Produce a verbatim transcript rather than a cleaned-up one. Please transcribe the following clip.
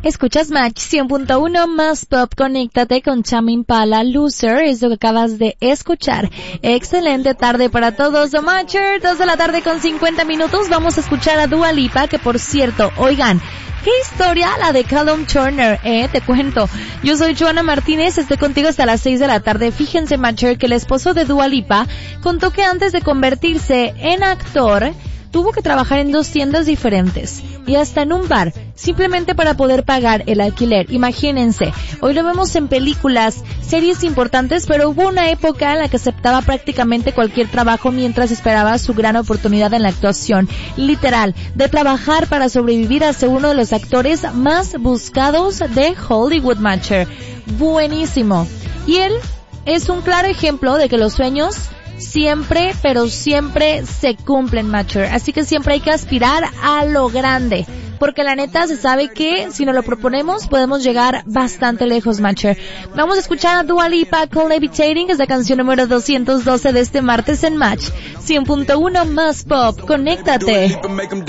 Escuchas Match cien punto uno más pop, conéctate con Tame Impala, Loser, es lo que acabas de escuchar. Excelente tarde para todos, The Matcher, dos de la tarde con cincuenta minutos, vamos a escuchar a Dua Lipa, que por cierto, oigan, ¿qué historia la de Callum Turner, eh? Te cuento. Yo soy Joana Martínez, estoy contigo hasta las seis de la tarde. Fíjense, Matcher, que el esposo de Dua Lipa contó que antes de convertirse en actor, tuvo que trabajar en dos tiendas diferentes y hasta en un bar, simplemente para poder pagar el alquiler. Imagínense, hoy lo vemos en películas, series importantes, pero hubo una época en la que aceptaba prácticamente cualquier trabajo mientras esperaba su gran oportunidad en la actuación. Literal, de trabajar para sobrevivir a ser uno de los actores más buscados de Hollywood, Matcher. Buenísimo. Y él es un claro ejemplo de que los sueños siempre, pero siempre se cumplen, Matcher. Así que siempre hay que aspirar a lo grande, porque la neta se sabe que si nos lo proponemos podemos llegar bastante lejos, Matcher. Vamos a escuchar a Dua Lipa con Levitating, que es la canción número doscientos doce de este martes en Match cien punto uno más pop. Conéctate.